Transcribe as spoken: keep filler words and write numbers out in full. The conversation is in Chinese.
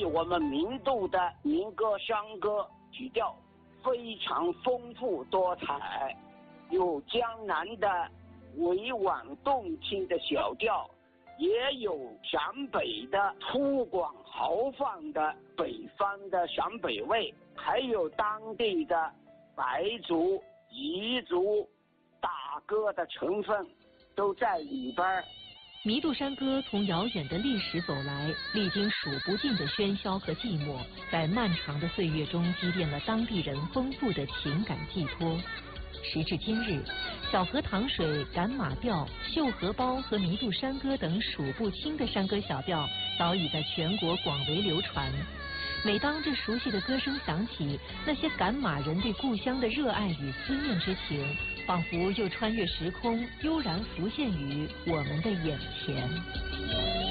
以我们民族的民歌、山歌曲调非常丰富多彩，有江南的委婉动听的小调，也有陕北的粗犷豪放的北方的陕北味，还有当地的白族、彝族打歌的成分都在里边。 弥渡山歌从遥远的历史走来，历经数不尽的喧嚣和寂寞，在漫长的岁月中积淀了当地人丰富的情感寄托。时至今日，小河淌水、赶马调、绣荷包和弥渡山歌等数不清的山歌小调早已在全国广为流传。每当这熟悉的歌声响起，那些赶马人对故乡的热爱与思念之情，仿佛又穿越时空，悠然浮现于我们的眼前。